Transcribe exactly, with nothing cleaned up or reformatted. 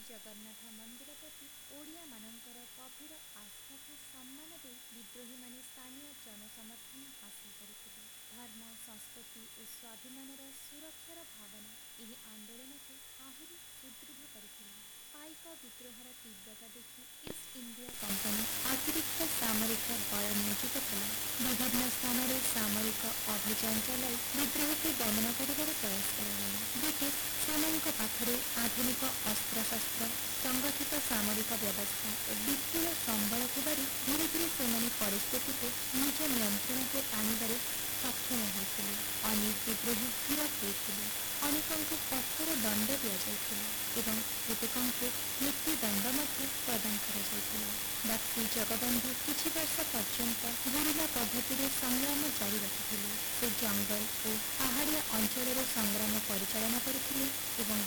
ଜଗନ୍ନାଥ ମନ୍ଦିର ପ୍ରତି ଓଡ଼ିଆମାନଙ୍କର ଗଭୀର ଆସ୍ଥାକୁ ସମ୍ମାନ ଦେଇ ବିଦ୍ରୋହୀମାନେ ସ୍ଥାନୀୟ ଜନସମର୍ଥନ ହାସଲ କରିଥିଲେ। ଧର୍ମ, ସଂସ୍କୃତି ଓ ସ୍ୱାଭିମାନର ସୁରକ୍ଷାର ଭାବନା ଏହି ଆନ୍ଦୋଳନକୁ ଆହୁରି ସୁଦୃଢ଼ କରିଥିଲା। ପାଇକ ବିଦ୍ରୋହର ତୀବ୍ରତା ଦେଖି ଇଷ୍ଟ ଇଣ୍ଡିଆ କମ୍ପାନୀ ଅତିରିକ୍ତ ସାମରିକ ବଳ ନିୟୋଜିତ କଲା। ବିଭିନ୍ନ ସ୍ଥାନରେ ସାମରିକ ଅଭିଯାନ ଚଳାଇ ବିଦ୍ରୋହକୁ ଦମନ କରିବାର ପ୍ରୟାସ କରାଗଲା। ବ୍ରିଟିଶ ସେମାନଙ୍କ ପାଖରେ ଆଧୁନିକ ଅସ୍ତ୍ରଶସ୍ତ୍ର, ସଂଗଠିତ ସାମରିକ ବ୍ୟବସ୍ଥା ଓ ବିପୁଳ ସମ୍ବଳ ଥିବାରୁ ଧୀରେ ଧୀରେ ସେମାନେ ପରିସ୍ଥିତିକୁ ନିଜ ନିୟନ୍ତ୍ରଣକୁ ଆଣିବାରେ ସକ୍ଷମ ହୋଇଥିଲେ। ଅନେକ ବିଦ୍ରୋହୀ ଗିରଫ ହୋଇଥିଲେ, ଅନେକଙ୍କୁ କଠୋର ଦଣ୍ଡ ଦିଆଯାଇଥିଲା ଏବଂ କେତେକଙ୍କୁ ମୃତ୍ୟୁଦଣ୍ଡ ମଧ୍ୟ ପ୍ରଦାନ କରାଯାଇଥିଲା। ବାକି ଜଗବନ୍ଧୁ କିଛି ବର୍ଷ ପର୍ଯ୍ୟନ୍ତ ଗୁରିଲା ପଦ୍ଧତିରେ ସଂଗ୍ରାମ ଜାରି ରଖିଥିଲେ। ସେ ଜଙ୍ଗଲ ଓ ପାହାଡ଼ିଆ ଅଞ୍ଚଳରେ ସଂଗ୍ରାମ ପରିଚାଳନା କରୁଥିଲେ ଏବଂ